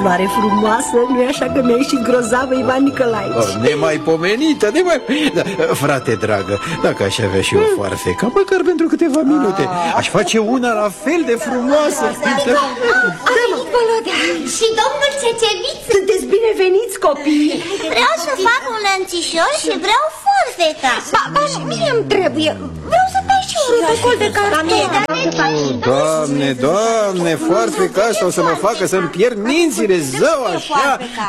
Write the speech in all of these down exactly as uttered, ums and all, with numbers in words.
floare frumoasă, nu-i așa că mi-a ieșit grozavă, Ivan Nicolaevici? Oh, nemaipomenită, nemai... Da, frate dragă, dacă aș avea și o foarfecă, măcar pentru câteva minute, aș face una la fel de frumoasă. Și domnul Ceceviț. Sunteți bineveniți, copii. Vreau să fac un lănțișor și vreau foarfeca. Ba, ba, și mie îmi trebuie. Vreau să dai și un rotocol de carton. Doamne, doamne, foarfeca asta o să mă facă să-mi pierd mințile, zău, așa.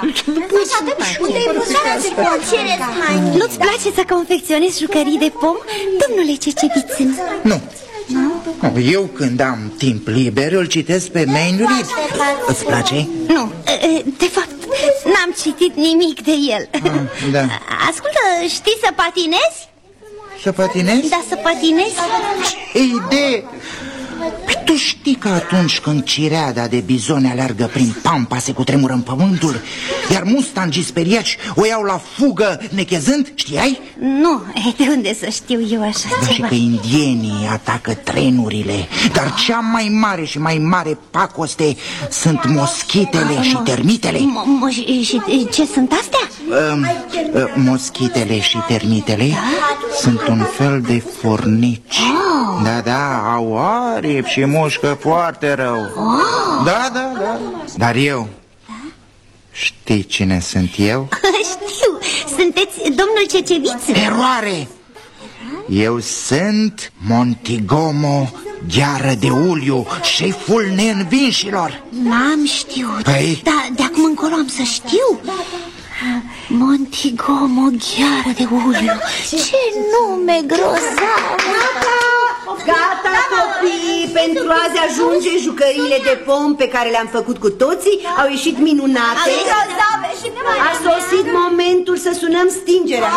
Nu-ți place să confecționezi jucării de pom, domnule Ceceviț? Nu. Nu, eu când am timp liber îl citesc pe Main Read. Îți place? Nu, de fapt n-am citit nimic de el. Ah, da. Ascultă, știi să patinezi? Să patinezi? Da, să patinezi. Ce idee! Păi tu știi că atunci când cireada de bizone aleargă prin pampa se cutremură în pământul, iar mustangii speriaci o iau la fugă nechezând, știai? Nu, de unde să știu eu așa da, ceva? Și că indienii atacă trenurile, dar cea mai mare și mai mare pacoste sunt moschitele și termitele. Și ce sunt astea? Moschitele și termitele sunt un fel de fornici. Da, da, au aripi și mușcă foarte rău. Da, da, da. Dar eu, știi cine sunt eu? Știu, sunteți domnul Ceceviț? Eroare! Eu sunt Montigomo Gheară de Uliu, șeful neînvinșilor. N-am știut, păi... dar de acum încolo am să știu. Montigomo Gheară de Uliu, ce nume grozav! Gata, copii, pentru azi ajunge. Jucăriile de pom pe care le-am făcut cu toții au ieșit minunate. A sosit momentul să sunăm stingerea.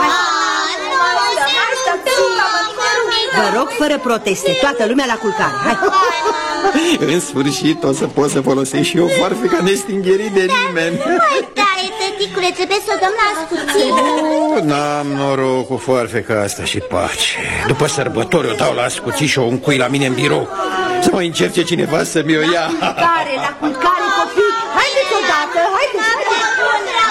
Vă rog, fără proteste, toată lumea la culcare. Hai. În sfârșit o să pot să folosesc și o foarfecă nestingerit de nimeni. Mai tare, tăticule, trebuie să o dăm la ascuțit. N-am noroc cu foarfeca asta și pace. După sărbători o dau la ascuțit și o încui la mine în birou. Să mă încerce cineva să mi-o ia. La culcare, la culcare, copii. Haideți odată, haideți.